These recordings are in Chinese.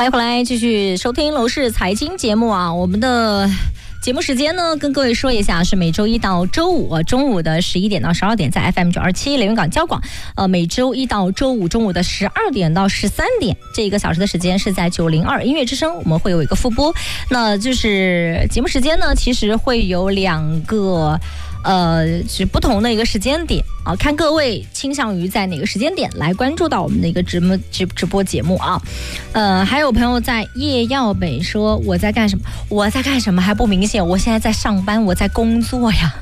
欢迎回来继续收听楼市财经节目啊，我们的节目时间呢，跟各位说一下，是每周一到周五中午的11点到12点，在 FM 927连云港交广。每周一到周五中午的12点到13点，这1个小时的时间是在902音乐之声，我们会有一个复播。那就是节目时间呢，其实会有2个。是不同的一个时间点啊，看各位倾向于在哪个时间点来关注到我们的一个直播节目啊。还有朋友在叶耀北说我在干什么？我在干什么还不明显？我现在在上班，我在工作呀。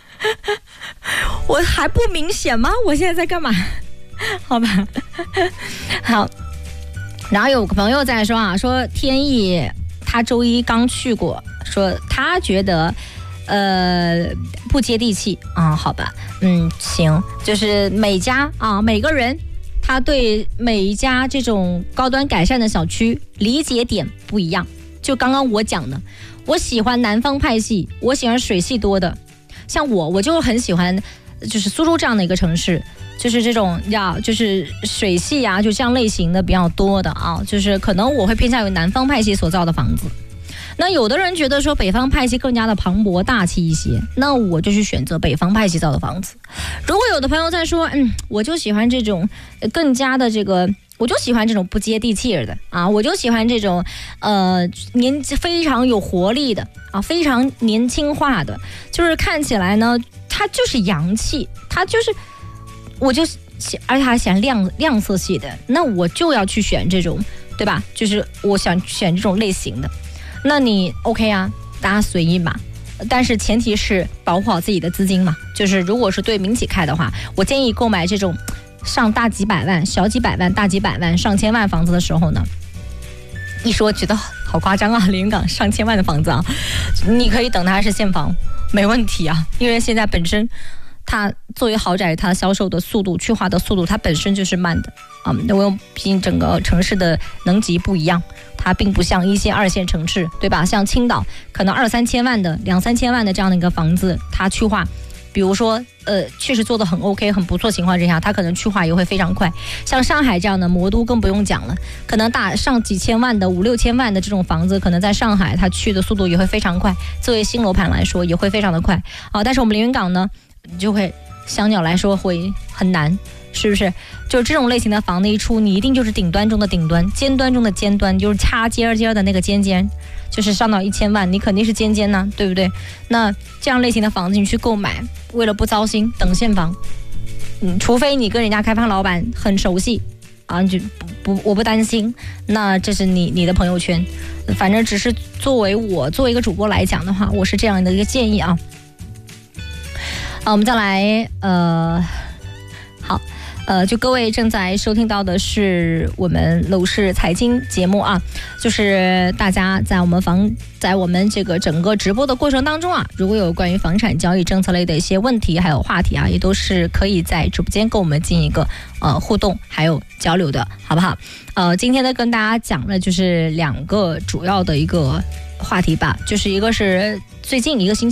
我还不明显吗？我现在在干嘛？好吧，好。然后有个朋友在说啊，说天意他周一刚去过，说他觉得。不接地气啊，好吧，行，就是每家啊，每个人他对每一家这种高端改善的小区理解点不一样。就刚刚我讲的，我喜欢南方派系，我喜欢水系多的，像我就很喜欢，就是苏州这样的一个城市。就是这种就是水系啊，就这样类型的比较多的啊，就是可能我会偏向于南方派系所造的房子。那有的人觉得说北方派系更加的磅礴大气一些，那我就去选择北方派系造的房子。如果有的朋友在说，我就喜欢这种更加的这个，我就喜欢这种不接地气的啊，我就喜欢这种非常有活力的啊，非常年轻化的，就是看起来呢，它就是洋气，它就是而且还喜欢亮色系的，那我就要去选这种，对吧？就是我想选这种类型的。那你 OK 啊，大家随意嘛，但是前提是保护好自己的资金嘛。就是如果是对民企开的话，我建议购买这种上大几百万、小几百万、大几百万、上千万房子的时候呢，一说觉得好夸张啊，连云港上千万的房子啊，你可以等它是现房，没问题啊，因为现在本身它作为豪宅，它销售的速度、去化的速度，它本身就是慢的啊。毕竟整个城市的能级不一样。它并不像1线、2线城市，对吧？像青岛，可能2、3千万的、2、3千万的这样的一个房子，它去化，比如说，确实做得很 OK、很不错情况之下，它可能去化也会非常快。像上海这样的魔都更不用讲了，可能上几千万的、5、6千万的这种房子，可能在上海它去的速度也会非常快。作为新楼盘来说，也会非常的快啊。但是我们连云港呢，就会相较来说会很难。是不是？就是这种类型的房子一出，你一定就是顶端中的顶端，尖端中的尖端，就是掐尖的那个尖尖，就是上到1000万，你肯定是尖尖呢，对不对？那这样类型的房子你去购买，为了不糟心，等现房，除非你跟人家开发老板很熟悉啊，就我不担心。那这是你的朋友圈，反正只是作为一个主播来讲的话，我是这样的一个建议啊。好，我们再来好。就各位正在收听到的是我们楼市财经节目啊，就是大家在我们这个整个直播的过程当中啊，如果有关于房产交易政策类的一些问题还有话题啊，也都是可以在直播间跟我们进行一个互动还有交流的，好不好？今天呢跟大家讲了就是2个主要的一个话题吧，就是一个是最近1个星期